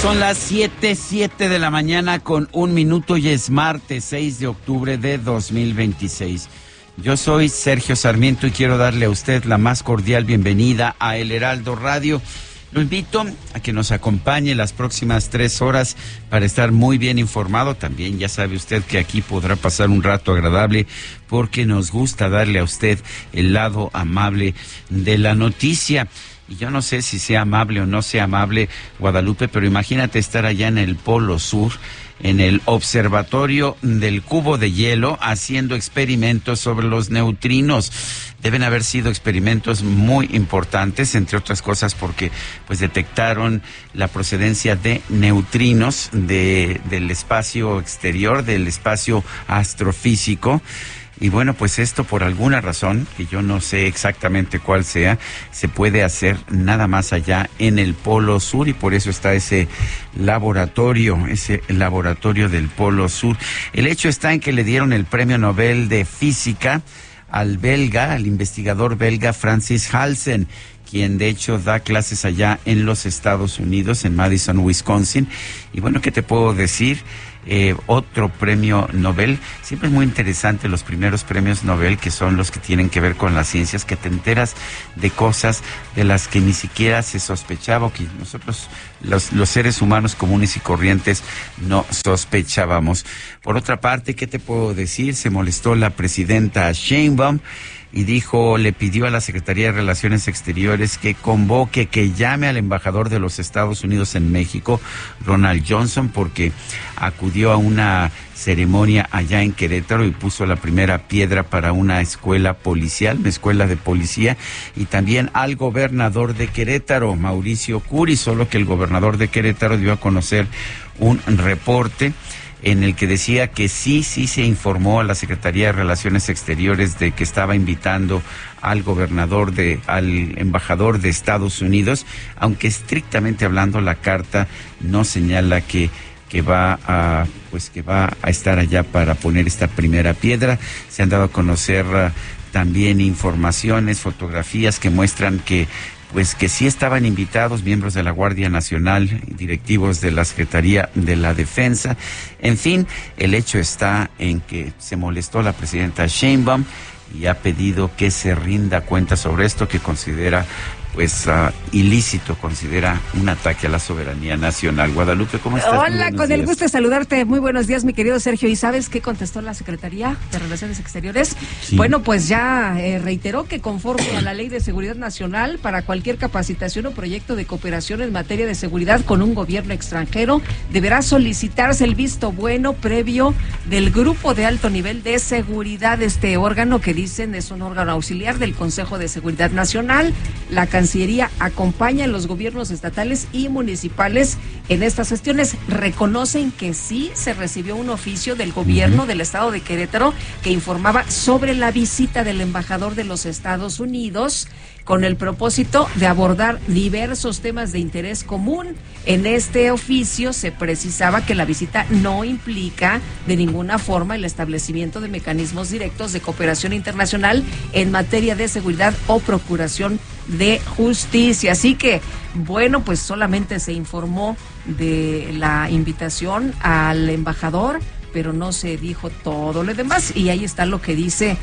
Son las 7 de la mañana con 1 minuto y es martes 6 de octubre de 2026. Yo soy Sergio Sarmiento y quiero darle a usted la más cordial bienvenida a El Heraldo Radio. Lo invito a que nos acompañe las próximas 3 horas para estar muy bien informado. También ya sabe usted que aquí podrá pasar un rato agradable porque nos gusta darle a usted el lado amable de la noticia. Y yo no sé si sea amable o no sea amable, Guadalupe, pero imagínate estar allá en el Polo Sur, en el observatorio del cubo de hielo, haciendo experimentos sobre los neutrinos. Deben haber sido experimentos muy importantes, entre otras cosas porque pues detectaron la procedencia de neutrinos del espacio exterior, del espacio astrofísico. Y bueno, pues esto por alguna razón, que yo no sé exactamente cuál sea, se puede hacer nada más allá en el Polo Sur y por eso está ese laboratorio del Polo Sur. El hecho está en que le dieron el Premio Nobel de Física al investigador belga Francis Halsen, quien de hecho da clases allá en los Estados Unidos, en Madison, Wisconsin. Y bueno, ¿qué te puedo decir? Otro premio Nobel. Siempre es muy interesante los primeros premios Nobel, que son los que tienen que ver con las ciencias, que te enteras de cosas de las que ni siquiera se sospechaba, o que nosotros los seres humanos comunes y corrientes no sospechábamos. Por otra parte, ¿qué te puedo decir? Se molestó la presidenta Sheinbaum y le pidió a la Secretaría de Relaciones Exteriores que convoque, que llame al embajador de los Estados Unidos en México, Ronald Johnson, porque acudió a una ceremonia allá en Querétaro y puso la primera piedra para una escuela policial, una escuela de policía, y también al gobernador de Querétaro, Mauricio Curi, solo que el gobernador de Querétaro dio a conocer un reporte en el que decía que sí se informó a la Secretaría de Relaciones Exteriores de que estaba invitando al embajador de Estados Unidos, aunque estrictamente hablando la carta no señala que va a estar allá para poner esta primera piedra. Se han dado a conocer también informaciones, fotografías que muestran que sí estaban invitados miembros de la Guardia Nacional, directivos de la Secretaría de la Defensa. En fin, el hecho está en que se molestó la presidenta Sheinbaum y ha pedido que se rinda cuenta sobre esto, que considera ilícito, considera un ataque a la soberanía nacional. Guadalupe, ¿cómo estás? Hola, con el gusto de saludarte. Muy buenos días, mi querido Sergio. ¿Y sabes qué contestó la Secretaría de Relaciones Exteriores? Sí. Bueno, pues ya reiteró que conforme a la Ley de Seguridad Nacional, para cualquier capacitación o proyecto de cooperación en materia de seguridad con un gobierno extranjero, deberá solicitarse el visto bueno previo del Grupo de Alto Nivel de Seguridad. Este órgano, que dicen es un órgano auxiliar del Consejo de Seguridad Nacional. La Cancillería acompaña a los gobiernos estatales y municipales en estas gestiones. Reconocen que sí se recibió un oficio del gobierno del estado de Querétaro que informaba sobre la visita del embajador de los Estados Unidos con el propósito de abordar diversos temas de interés común. En este oficio se precisaba que la visita no implica de ninguna forma el establecimiento de mecanismos directos de cooperación internacional en materia de seguridad o procuración de justicia. Así que, bueno, pues solamente se informó de la invitación al embajador, pero no se dijo todo lo demás. Y ahí está lo que dice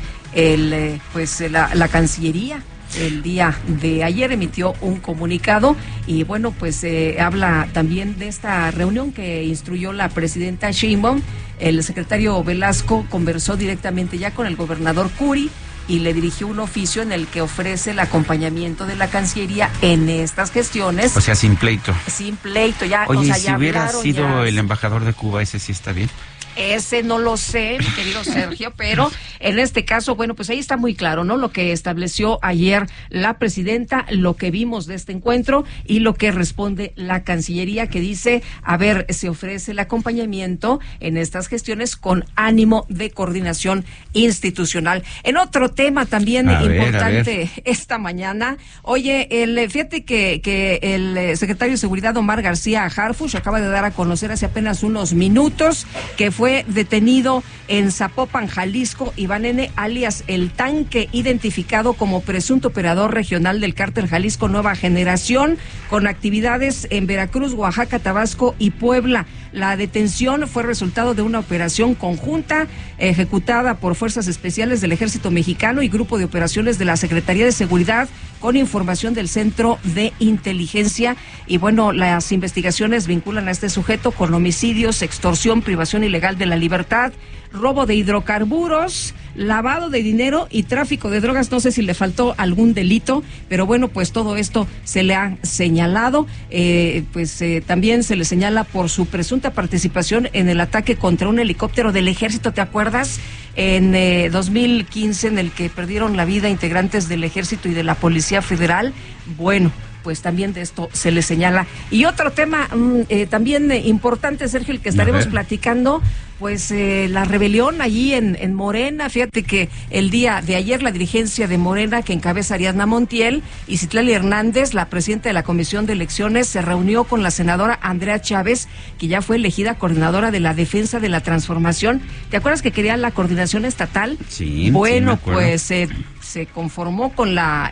la Cancillería. El día de ayer emitió un comunicado y bueno, pues habla también de esta reunión que instruyó la presidenta Sheinbaum. El secretario Velasco conversó directamente ya con el gobernador Curi y le dirigió un oficio en el que ofrece el acompañamiento de la Cancillería en estas gestiones. O sea, sin pleito. Sin pleito, ya. Oye, o sea, si ya hubiera hablaron, sido ya... el embajador de Cuba, ¿ese sí está bien? Ese no lo sé, mi querido Sergio, pero en este caso, bueno, pues ahí está muy claro, ¿no? Lo que estableció ayer la presidenta, lo que vimos de este encuentro y lo que responde la Cancillería, que dice, se ofrece el acompañamiento en estas gestiones con ánimo de coordinación institucional. En otro tema también importante esta mañana, oye, fíjate que el secretario de Seguridad, Omar García Harfuch, acaba de dar a conocer hace apenas unos minutos que fue fue detenido en Zapopan, Jalisco, Iván N., alias El Tanque, identificado como presunto operador regional del cártel Jalisco Nueva Generación, con actividades en Veracruz, Oaxaca, Tabasco y Puebla. La detención fue resultado de una operación conjunta ejecutada por Fuerzas Especiales del Ejército Mexicano y Grupo de Operaciones de la Secretaría de Seguridad, con información del Centro de Inteligencia. Y bueno, las investigaciones vinculan a este sujeto con homicidios, extorsión, privación ilegal de la libertad, robo de hidrocarburos, lavado de dinero y tráfico de drogas. No sé si le faltó algún delito, pero bueno, pues todo esto se le ha señalado. También se le señala por su presunta participación en el ataque contra un helicóptero del Ejército, ¿te acuerdas? En 2015, en el que perdieron la vida integrantes del Ejército y de la Policía Federal. Bueno, pues también de esto se le señala. Y otro tema también importante, Sergio, el que estaremos platicando, pues la rebelión allí en Morena. Fíjate que el día de ayer la dirigencia de Morena, que encabeza Ariadna Montiel, y Citlali Hernández, la presidenta de la Comisión de Elecciones, se reunió con la senadora Andrea Chávez, que ya fue elegida coordinadora de la Defensa de la Transformación. ¿Te acuerdas que quería la coordinación estatal? Sí. Bueno, pues se conformó con la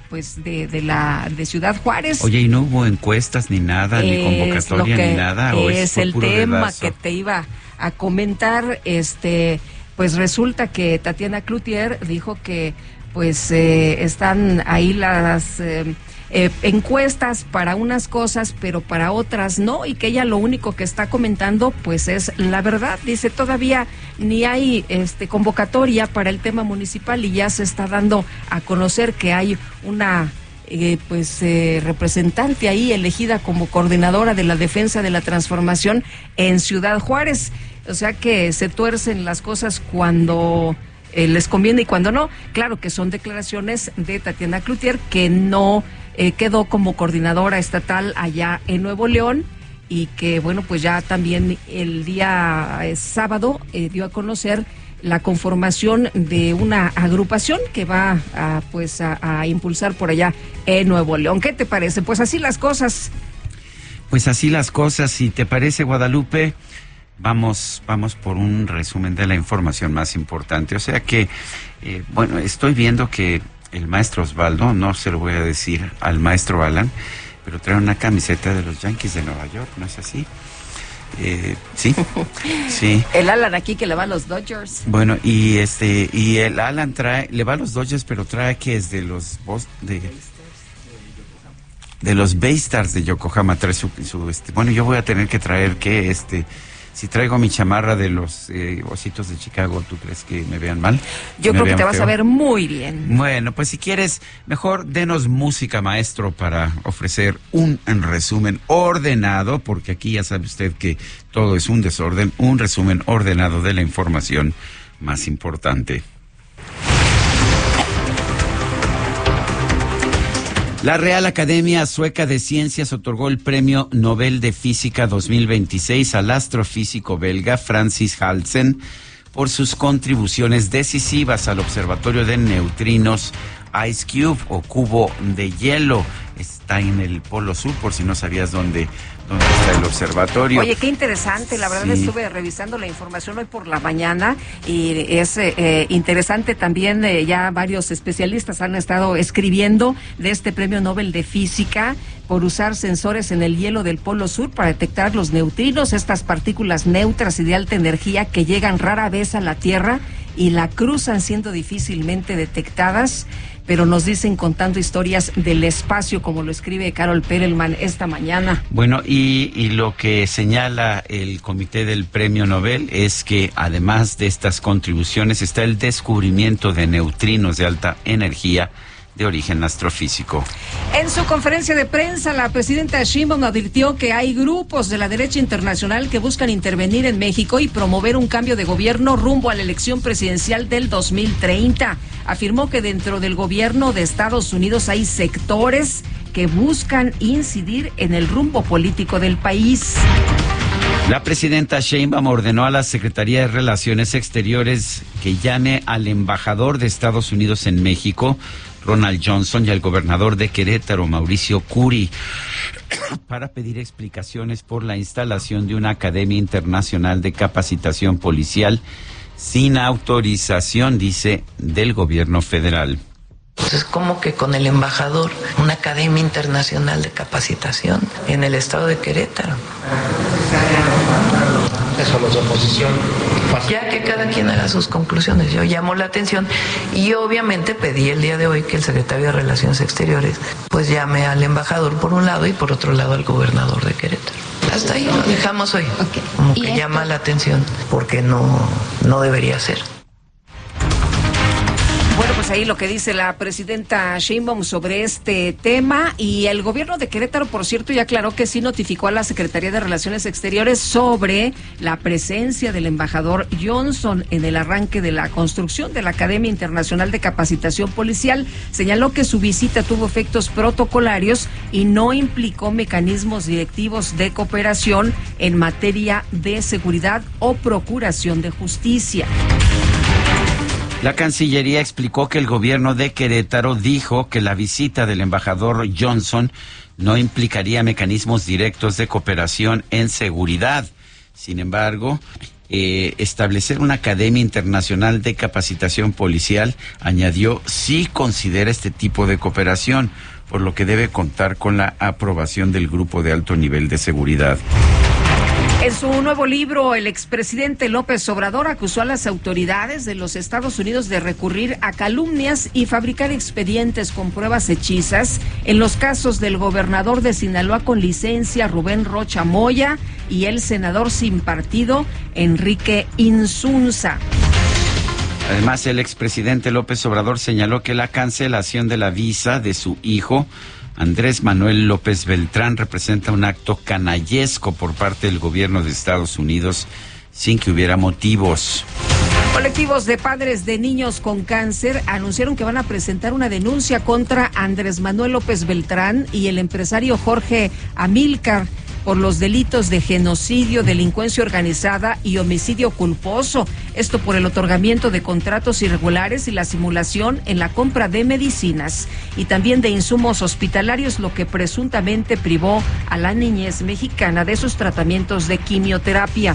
de Ciudad Juárez. Oye, ¿y no hubo encuestas ni nada, ni convocatoria ni nada? ¿O es el tema que te iba a comentar? Pues resulta que Tatiana Cloutier dijo que pues están ahí las encuestas para unas cosas, pero para otras no, y que ella lo único que está comentando pues es la verdad. Dice, todavía ni hay convocatoria para el tema municipal y ya se está dando a conocer que hay una representante ahí elegida como coordinadora de la Defensa de la Transformación en Ciudad Juárez. O sea que se tuercen las cosas cuando les conviene y cuando no. Claro que son declaraciones de Tatiana Cloutier, que no quedó como coordinadora estatal allá en Nuevo León, y que bueno, pues ya también el día sábado dio a conocer la conformación de una agrupación que va a impulsar por allá en Nuevo León. ¿Qué te parece? Pues así las cosas. Pues así las cosas. Si te parece, Guadalupe, vamos por un resumen de la información más importante. O sea que, estoy viendo que el maestro Osvaldo, no se lo voy a decir al maestro Alan, pero trae una camiseta de los Yankees de Nueva York, ¿no es así? Sí, sí. El Alan aquí que le va a los Dodgers. Bueno, y el Alan le va a los Dodgers, pero trae que es de los de los Bay Stars de Yokohama. Trae bueno, yo voy a tener que traer si traigo mi chamarra de los Ositos de Chicago, ¿tú crees que me vean mal? Yo creo que te vas a ver muy bien. Bueno, pues si quieres, mejor denos música, maestro, para ofrecer un resumen ordenado, porque aquí ya sabe usted que todo es un desorden, un resumen ordenado de la información más importante. La Real Academia Sueca de Ciencias otorgó el Premio Nobel de Física 2026 al astrofísico belga Francis Halsen por sus contribuciones decisivas al Observatorio de Neutrinos Ice Cube, o cubo de hielo. Está en el Polo Sur, por si no sabías dónde está el observatorio. Oye, qué interesante, la verdad. Sí. Estuve revisando la información hoy por la mañana y es interesante también. Ya varios especialistas han estado escribiendo de este Premio Nobel de Física por usar sensores en el hielo del Polo Sur para detectar los neutrinos, estas partículas neutras y de alta energía que llegan rara vez a la Tierra y la cruzan siendo difícilmente detectadas, pero nos dicen contando historias del espacio, como lo escribe Carol Perelman esta mañana. Bueno, y lo que señala el comité del Premio Nobel es que además de estas contribuciones está el descubrimiento de neutrinos de alta energía de origen astrofísico. En su conferencia de prensa, la presidenta Sheinbaum advirtió que hay grupos de la derecha internacional que buscan intervenir en México y promover un cambio de gobierno rumbo a la elección presidencial del 2030. Afirmó que dentro del gobierno de Estados Unidos hay sectores que buscan incidir en el rumbo político del país. La presidenta Sheinbaum ordenó a la Secretaría de Relaciones Exteriores que llame al embajador de Estados Unidos en México, Ronald Johnson, y al gobernador de Querétaro, Mauricio Curi, para pedir explicaciones por la instalación de una Academia Internacional de Capacitación Policial sin autorización, dice, del gobierno federal. Pues es como que con el embajador, una Academia Internacional de Capacitación en el estado de Querétaro. Eso los de oposición. Ya que cada quien haga sus conclusiones. Yo llamo la atención y obviamente pedí el día de hoy que el secretario de Relaciones Exteriores pues llame al embajador por un lado y por otro lado al gobernador de Querétaro. Hasta ahí lo dejamos hoy. Okay. Como que llama la atención porque no debería ser. Bueno, pues ahí lo que dice la presidenta Sheinbaum sobre este tema, y el gobierno de Querétaro, por cierto, ya aclaró que sí notificó a la Secretaría de Relaciones Exteriores sobre la presencia del embajador Johnson en el arranque de la construcción de la Academia Internacional de Capacitación Policial. Señaló que su visita tuvo efectos protocolarios y no implicó mecanismos directivos de cooperación en materia de seguridad o procuración de justicia. La Cancillería explicó que el gobierno de Querétaro dijo que la visita del embajador Johnson no implicaría mecanismos directos de cooperación en seguridad. Sin embargo, establecer una Academia Internacional de Capacitación Policial, añadió, sí considera este tipo de cooperación, por lo que debe contar con la aprobación del Grupo de Alto Nivel de Seguridad. En su nuevo libro, el expresidente López Obrador acusó a las autoridades de los Estados Unidos de recurrir a calumnias y fabricar expedientes con pruebas hechizas en los casos del gobernador de Sinaloa con licencia, Rubén Rocha Moya, y el senador sin partido, Enrique Insunza. Además, el expresidente López Obrador señaló que la cancelación de la visa de su hijo, Andrés Manuel López Beltrán, representa un acto canallesco por parte del gobierno de Estados Unidos sin que hubiera motivos. Colectivos de padres de niños con cáncer anunciaron que van a presentar una denuncia contra Andrés Manuel López Beltrán y el empresario Jorge Amílcar por los delitos de genocidio, delincuencia organizada y homicidio culposo. Esto por el otorgamiento de contratos irregulares y la simulación en la compra de medicinas y también de insumos hospitalarios, lo que presuntamente privó a la niñez mexicana de sus tratamientos de quimioterapia.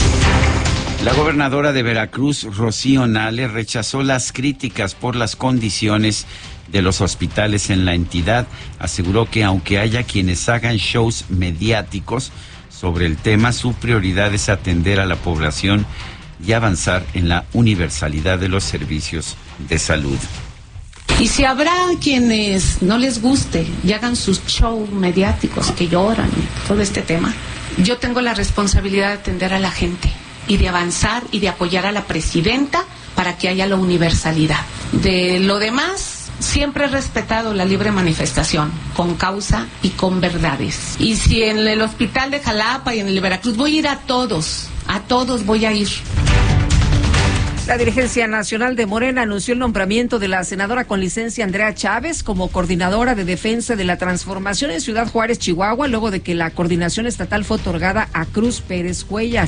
La gobernadora de Veracruz, Rocío Nale, rechazó las críticas por las condiciones de los hospitales en la entidad. Aseguró que aunque haya quienes hagan shows mediáticos sobre el tema, su prioridad es atender a la población y avanzar en la universalidad de los servicios de salud. Y si habrá quienes no les guste y hagan sus shows mediáticos que lloran y todo este tema, yo tengo la responsabilidad de atender a la gente y de avanzar y de apoyar a la presidenta para que haya la universalidad. De lo demás, siempre he respetado la libre manifestación, con causa y con verdades. Y si en el hospital de Jalapa y en el de Veracruz voy a ir a todos voy a ir. La dirigencia nacional de Morena anunció el nombramiento de la senadora con licencia Andrea Chávez como coordinadora de defensa de la transformación en Ciudad Juárez, Chihuahua, luego de que la coordinación estatal fue otorgada a Cruz Pérez Cuellar.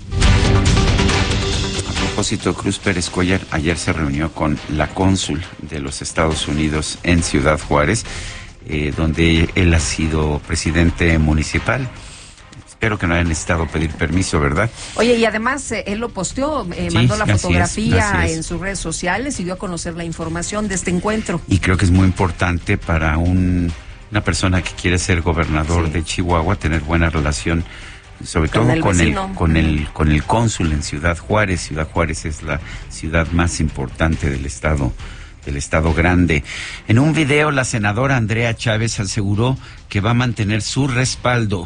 A propósito, Cruz Pérez Cuellar ayer se reunió con la cónsul de los Estados Unidos en Ciudad Juárez, donde él ha sido presidente municipal. Espero que no haya necesitado pedir permiso, ¿verdad? Oye, y además él lo posteó, mandó la fotografía en sus redes sociales y dio a conocer la información de este encuentro. Y creo que es muy importante para una persona que quiere ser gobernador de Chihuahua tener buena relación, sobre todo con el cónsul en Ciudad Juárez. Ciudad Juárez es la ciudad más importante del estado grande. En un video, la senadora Andrea Chávez aseguró que va a mantener su respaldo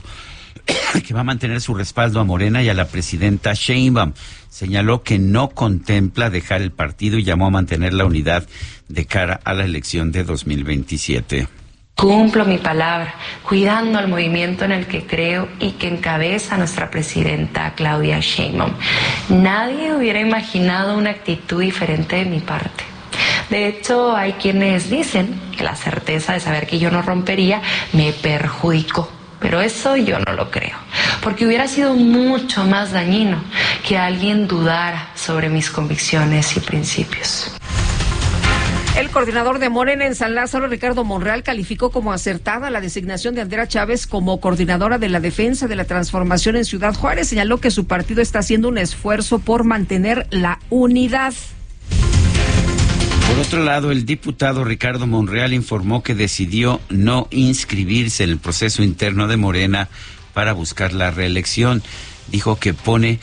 a Morena y a la presidenta Sheinbaum. Señaló que no contempla dejar el partido y llamó a mantener la unidad de cara a la elección de 2027. Cumplo mi palabra, cuidando al movimiento en el que creo y que encabeza nuestra presidenta Claudia Sheinbaum. Nadie hubiera imaginado una actitud diferente de mi parte. De hecho, hay quienes dicen que la certeza de saber que yo no rompería me perjudicó. Pero eso yo no lo creo, porque hubiera sido mucho más dañino que alguien dudara sobre mis convicciones y principios. El coordinador de Morena en San Lázaro, Ricardo Monreal, calificó como acertada la designación de Andrea Chávez como coordinadora de la defensa de la transformación en Ciudad Juárez. Señaló que su partido está haciendo un esfuerzo por mantener la unidad. Por otro lado, el diputado Ricardo Monreal informó que decidió no inscribirse en el proceso interno de Morena para buscar la reelección. Dijo que pone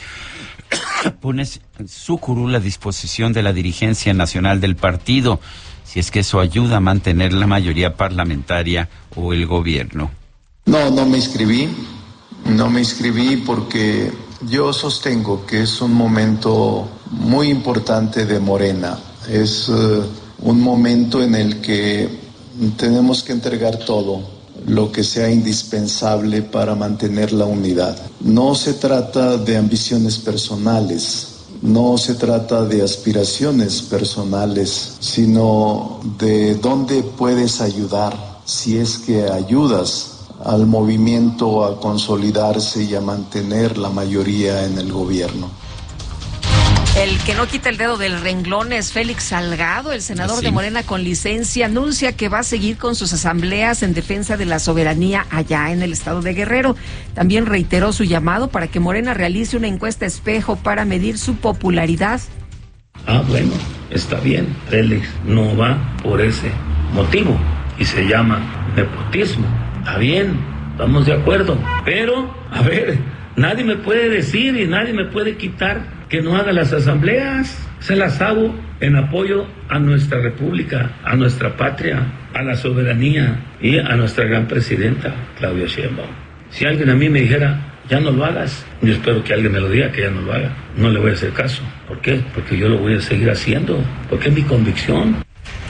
su curul a disposición de la dirigencia nacional del partido, si es que eso ayuda a mantener la mayoría parlamentaria o el gobierno. No me inscribí porque yo sostengo que es un momento muy importante de Morena. Es un momento en el que tenemos que entregar todo lo que sea indispensable para mantener la unidad. No se trata de ambiciones personales, no se trata de aspiraciones personales, sino de dónde puedes ayudar, si es que ayudas al movimiento a consolidarse y a mantener la mayoría en el gobierno. El que no quita el dedo del renglón es Félix Salgado, el senador de Morena con licencia, anuncia que va a seguir con sus asambleas en defensa de la soberanía allá en el estado de Guerrero. También reiteró su llamado para que Morena realice una encuesta espejo para medir su popularidad. Bueno, está bien, Félix no va por ese motivo y se llama nepotismo. Está bien, estamos de acuerdo, pero, a ver, nadie me puede decir y nadie me puede quitar que no haga las asambleas. Se las hago en apoyo a nuestra república, a nuestra patria, a la soberanía y a nuestra gran presidenta, Claudia Sheinbaum. Si alguien a mí me dijera, ya no lo hagas, yo espero que alguien me lo diga que ya no lo haga. No le voy a hacer caso. ¿Por qué? Porque yo lo voy a seguir haciendo, porque es mi convicción.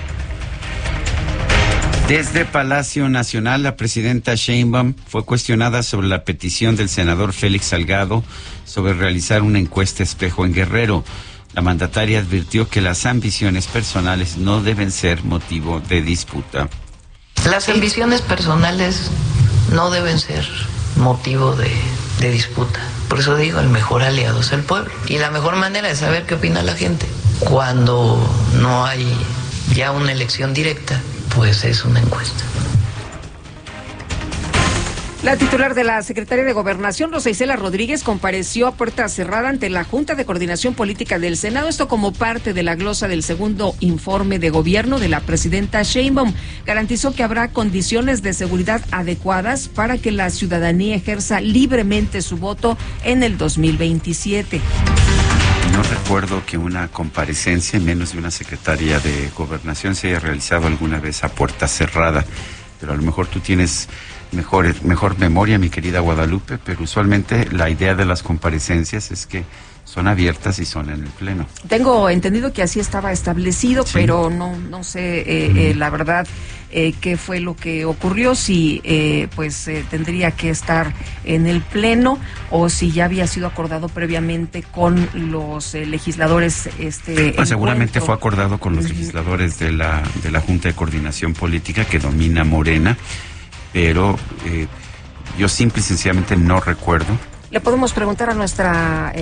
Desde Palacio Nacional, la presidenta Sheinbaum fue cuestionada sobre la petición del senador Félix Salgado sobre realizar una encuesta espejo en Guerrero. La mandataria advirtió que las ambiciones personales no deben ser motivo de disputa. Las ambiciones personales no deben ser motivo de disputa. Por eso digo, el mejor aliado es el pueblo. Y la mejor manera de saber qué opina la gente, cuando no hay ya una elección directa, pues es una encuesta. La titular de la Secretaría de Gobernación, Rosa Isela Rodríguez, compareció a puerta cerrada ante la Junta de Coordinación Política del Senado, esto como parte de la glosa del segundo informe de gobierno de la presidenta Sheinbaum. Garantizó que habrá condiciones de seguridad adecuadas para que la ciudadanía ejerza libremente su voto en el 2027. No recuerdo que una comparecencia, menos de una secretaria de Gobernación, se haya realizado alguna vez a puerta cerrada, pero a lo mejor tú tienes mejor memoria, mi querida Guadalupe, pero usualmente la idea de las comparecencias es que son abiertas y son en el Pleno. Tengo entendido que así estaba establecido, sí, pero no sé la verdad qué fue lo que ocurrió, si tendría que estar en el Pleno o si ya había sido acordado previamente con los legisladores. Seguramente fue acordado con los legisladores de la Junta de Coordinación Política que domina Morena, pero yo simple y sencillamente no recuerdo. Le podemos preguntar a nuestra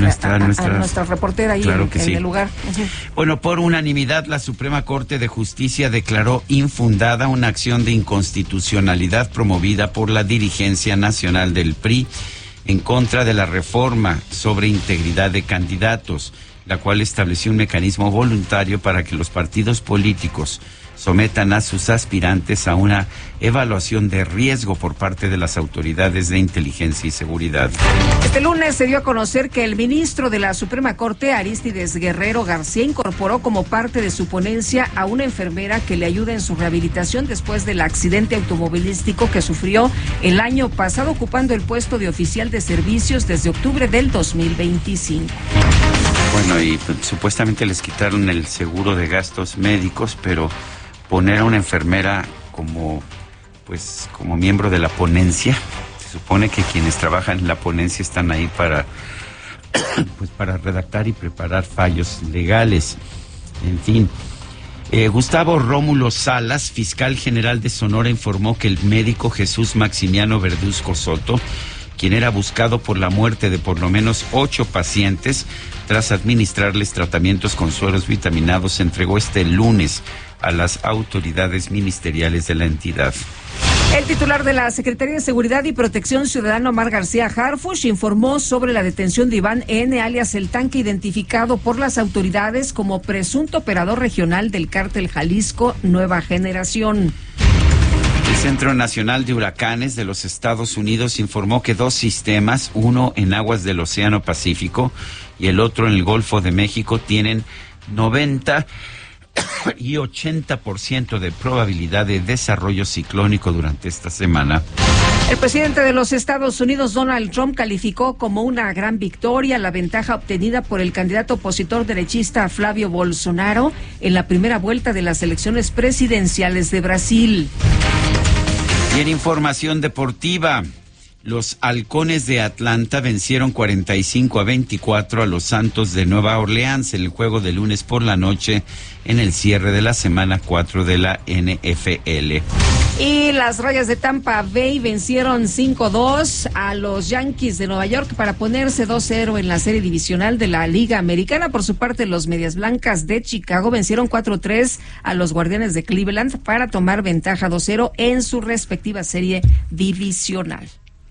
reportera ahí, claro en el lugar. Bueno, por unanimidad, la Suprema Corte de Justicia declaró infundada una acción de inconstitucionalidad promovida por la dirigencia nacional del PRI en contra de la reforma sobre integridad de candidatos, la cual estableció un mecanismo voluntario para que los partidos políticos sometan a sus aspirantes a una evaluación de riesgo por parte de las autoridades de inteligencia y seguridad. Este lunes se dio a conocer que el ministro de la Suprema Corte, Arístides Guerrero García, incorporó como parte de su ponencia a una enfermera que le ayuda en su rehabilitación después del accidente automovilístico que sufrió el año pasado, ocupando el puesto de oficial de servicios desde octubre del 2025. Bueno, y supuestamente les quitaron el seguro de gastos médicos, pero poner a una enfermera como miembro de la ponencia, se supone que quienes trabajan en la ponencia están ahí para redactar y preparar fallos legales. En fin, Gustavo Rómulo Salas, fiscal general de Sonora, informó que el médico Jesús Maximiano Verduzco Soto, quien era buscado por la muerte de por lo menos 8 pacientes tras administrarles tratamientos con sueros vitaminados, se entregó este lunes a las autoridades ministeriales de la entidad. El titular de la Secretaría de Seguridad y Protección Ciudadana, Omar García Harfuch, informó sobre la detención de Iván N., alias El Tanque, identificado por las autoridades como presunto operador regional del Cártel Jalisco Nueva Generación. El Centro Nacional de Huracanes de los Estados Unidos informó que 2 sistemas, uno en aguas del Océano Pacífico y el otro en el Golfo de México, tienen 90 y 80% de probabilidad de desarrollo ciclónico durante esta semana. El presidente de los Estados Unidos, Donald Trump, calificó como una gran victoria la ventaja obtenida por el candidato opositor derechista Flavio Bolsonaro en la primera vuelta de las elecciones presidenciales de Brasil. Y en información deportiva, los Halcones de Atlanta vencieron 45-24 a los Santos de Nueva Orleans en el juego de lunes por la noche en el cierre de la semana 4 de la NFL. Y las Rayas de Tampa Bay vencieron 5-2 a los Yankees de Nueva York para ponerse 2-0 en la serie divisional de la Liga Americana. Por su parte, los Medias Blancas de Chicago vencieron 4-3 a los Guardianes de Cleveland para tomar ventaja 2-0 en su respectiva serie divisional.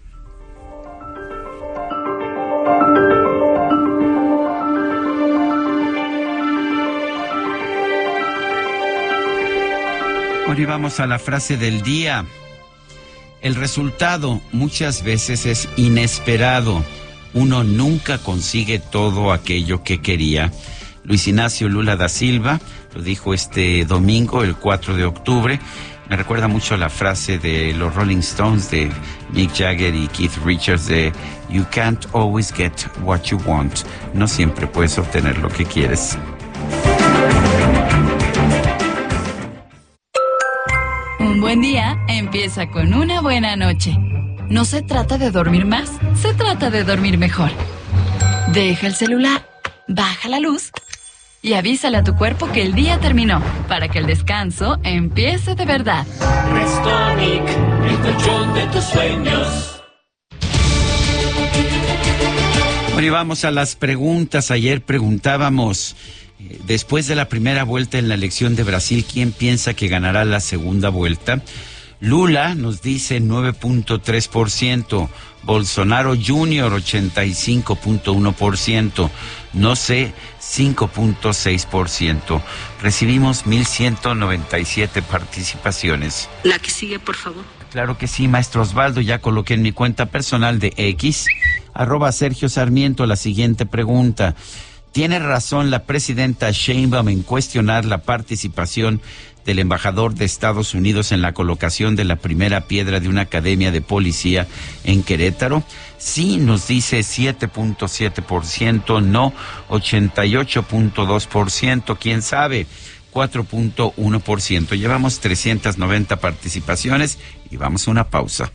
Bueno, y vamos a la frase del día. El resultado muchas veces es inesperado. Uno nunca consigue todo aquello que quería. Luis Ignacio Lula da Silva lo dijo este domingo, el 4 de octubre. Me recuerda mucho la frase de los Rolling Stones, de Mick Jagger y Keith Richards, de You can't always get what you want. No siempre puedes obtener lo que quieres. Un buen día empieza con una buena noche. No se trata de dormir más, se trata de dormir mejor. Deja el celular, baja la luz y avísale a tu cuerpo que el día terminó, para que el descanso empiece de verdad. Restonic, el colchón de tus sueños. Bueno, y vamos a las preguntas. Ayer preguntábamos, después de la primera vuelta en la elección de Brasil, ¿quién piensa que ganará la segunda vuelta? Lula nos dice 9.3%, Bolsonaro Jr. 85.1%, no sé 5.6%. Recibimos 1,197 participaciones. La que sigue, por favor. Claro que sí, maestro Osvaldo, ya coloqué en mi cuenta personal de X, @Sergio Sarmiento, la siguiente pregunta. ¿Tiene razón la presidenta Sheinbaum en cuestionar la participación del embajador de Estados Unidos en la colocación de la primera piedra de una academia de policía en Querétaro? Sí, nos dice 7.7%, no 88.2%, quién sabe, 4.1%. Llevamos 390 participaciones y vamos a una pausa.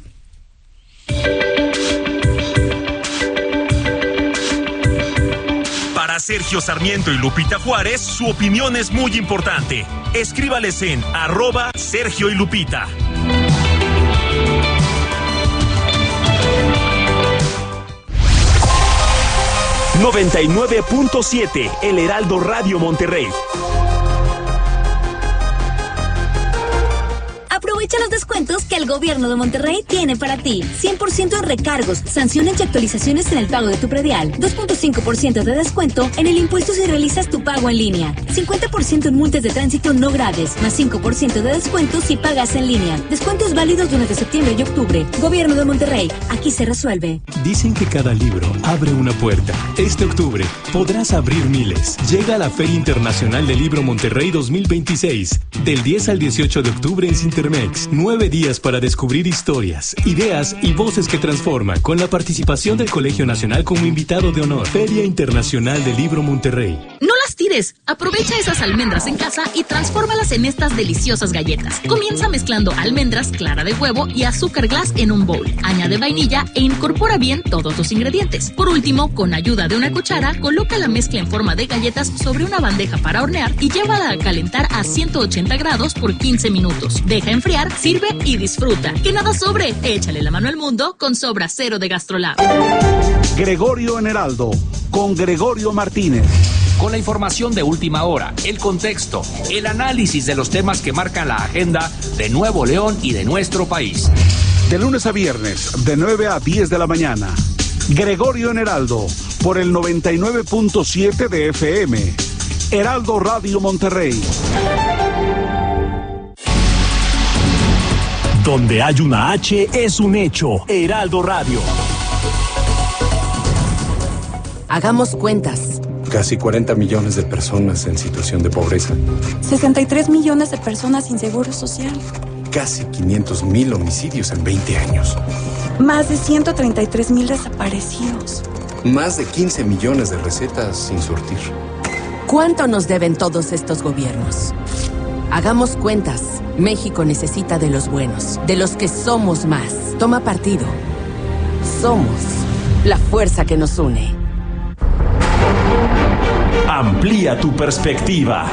Para Sergio Sarmiento y Lupita Juárez, su opinión es muy importante. Escríbales en @Sergio y Lupita. ...99.7, El Heraldo Radio Monterrey. Aprovecha los descuentos que el gobierno de Monterrey tiene para ti. 100% en recargos, sanciones y actualizaciones en el pago de tu predial. 2.5% de descuento en el impuesto si realizas tu pago en línea. 50% en multas de tránsito no graves, más 5% de descuento si pagas en línea. Descuentos válidos durante septiembre y octubre. Gobierno de Monterrey, aquí se resuelve. Dicen que cada libro abre una puerta. Este octubre podrás abrir miles. Llega a la Feria Internacional del Libro Monterrey 2026. Del 10 al 18 de octubre en Cintermex. 9 días para descubrir historias, ideas y voces que transforman, con la participación del Colegio Nacional como invitado de honor. Feria Internacional del Libro Monterrey. No las tires olvides. Aprovecha esas almendras en casa y transfórmalas en estas deliciosas galletas. Comienza mezclando almendras, clara de huevo y azúcar glass en un bowl. Añade vainilla e incorpora bien todos los ingredientes. Por último, con ayuda de una cuchara, coloca la mezcla en forma de galletas sobre una bandeja para hornear y llévala a calentar a 180 grados por 15 minutos. Deja enfriar, sirve y disfruta. ¡Que nada sobre! Échale la mano al mundo con Sobra Cero de GastroLab. Gregorio en Heraldo, con Gregorio Martínez. Con la información de última hora, el contexto, el análisis de los temas que marcan la agenda de Nuevo León y de nuestro país. De lunes a viernes, de 9 a 10 de la mañana. Gregorio en Heraldo, por el 99.7 de FM. Heraldo Radio Monterrey. Donde hay una H es un hecho. Heraldo Radio. Hagamos cuentas. Casi 40 millones de personas en situación de pobreza. 63 millones de personas sin seguro social. Casi 500,000 homicidios en 20 años. Más de 133,000 desaparecidos. Más de 15 millones de recetas sin surtir. ¿Cuánto nos deben todos estos gobiernos? Hagamos cuentas. México necesita de los buenos, de los que somos más. Toma partido. Somos la fuerza que nos une. Amplía tu perspectiva.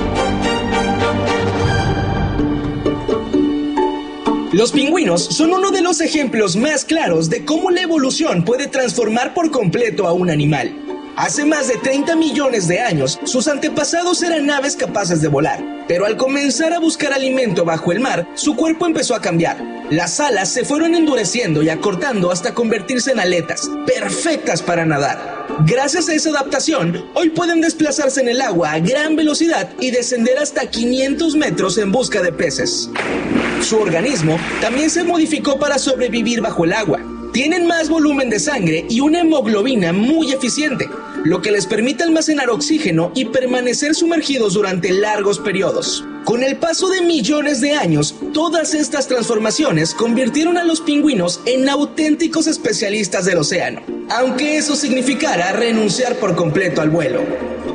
Los pingüinos son uno de los ejemplos más claros de cómo la evolución puede transformar por completo a un animal. Hace más de 30 millones de años, sus antepasados eran aves capaces de volar, pero al comenzar a buscar alimento bajo el mar, su cuerpo empezó a cambiar. Las alas se fueron endureciendo y acortando hasta convertirse en aletas, perfectas para nadar. Gracias a esa adaptación, hoy pueden desplazarse en el agua a gran velocidad y descender hasta 500 metros en busca de peces. Su organismo también se modificó para sobrevivir bajo el agua. Tienen más volumen de sangre y una hemoglobina muy eficiente, lo que les permite almacenar oxígeno y permanecer sumergidos durante largos periodos. Con el paso de millones de años, todas estas transformaciones convirtieron a los pingüinos en auténticos especialistas del océano, aunque eso significara renunciar por completo al vuelo.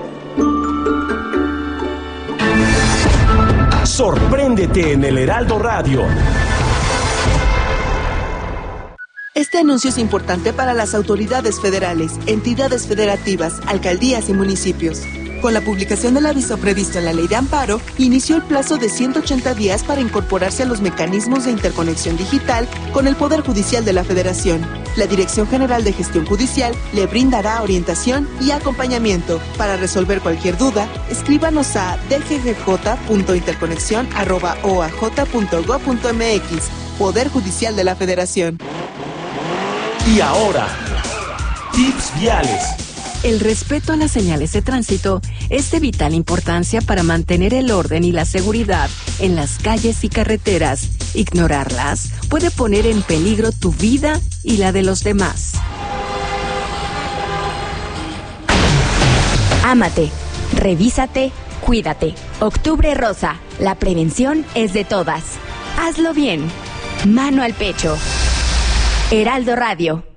Sorpréndete en el Heraldo Radio. Este anuncio es importante para las autoridades federales, entidades federativas, alcaldías y municipios. Con la publicación del aviso previsto en la Ley de Amparo, inició el plazo de 180 días para incorporarse a los mecanismos de interconexión digital con el Poder Judicial de la Federación. La Dirección General de Gestión Judicial le brindará orientación y acompañamiento. Para resolver cualquier duda, escríbanos a dggj.interconexión@oaj.gov.mx. Poder Judicial de la Federación. Y ahora, tips viales. El respeto a las señales de tránsito es de vital importancia para mantener el orden y la seguridad en las calles y carreteras. Ignorarlas puede poner en peligro tu vida y la de los demás. Ámate, revísate, cuídate. Octubre Rosa, la prevención es de todas. Hazlo bien. Mano al pecho. Heraldo Radio.